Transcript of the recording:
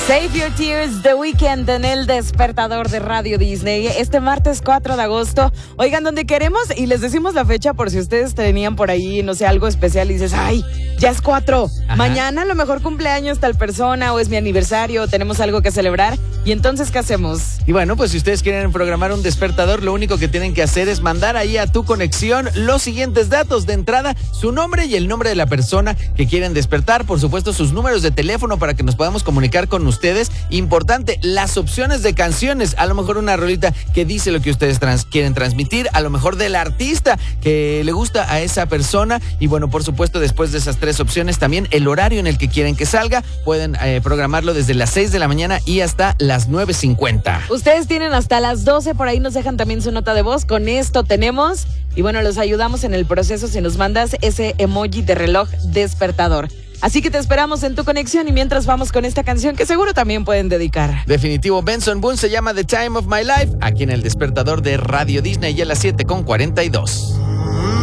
Save Your Tears, The Weeknd en el despertador de Radio Disney. Este martes 4 de agosto. Oigan, donde queremos, y les decimos la fecha por si ustedes tenían por ahí, no sé, algo especial y dices, ay, ya es 4. Ajá. Mañana a lo mejor cumpleaños tal persona o es mi aniversario, tenemos algo que celebrar. Y entonces, ¿qué hacemos? Y bueno, pues si ustedes quieren programar un despertador, lo único que tienen que hacer es mandar ahí a tu conexión los siguientes datos. De entrada, su nombre y el nombre de la persona que quieren despertar. Por supuesto, sus números de teléfono para que nos podamos comunicar con ustedes. Importante, las opciones de canciones. A lo mejor una rolita que dice lo que ustedes quieren transmitir. A lo mejor del artista que le gusta a esa persona. Y bueno, por supuesto, después de esas 3 opciones, también el horario en el que quieren que salga. Pueden programarlo desde las 6 de la mañana y hasta las 9:50. Ustedes tienen hasta las 12, por ahí nos dejan también su nota de voz. Con esto tenemos, y bueno, los ayudamos en el proceso si nos mandas ese emoji de reloj despertador. Así que te esperamos en tu conexión y mientras vamos con esta canción que seguro también pueden dedicar. Definitivo, Benson Boone se llama The Time of My Life, aquí en el despertador de Radio Disney y a las 7:42.